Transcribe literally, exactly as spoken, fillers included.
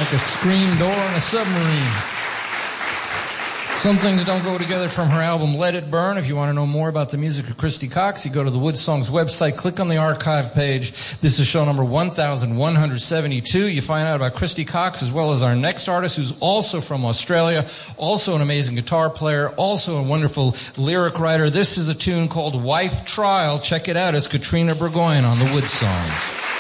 Like a screen door on a submarine. Some Things Don't Go Together from her album Let It Burn. If you want to know more about the music of Christy Cox, you go to the Wood Songs website, click on the archive page. This is show number one thousand one hundred seventy-two. You find out about Christy Cox as well as our next artist, who's also from Australia, also an amazing guitar player, also a wonderful lyric writer. This is a tune called Wife Trial. Check it out. It's Katrina Burgoyne on the Wood Songs.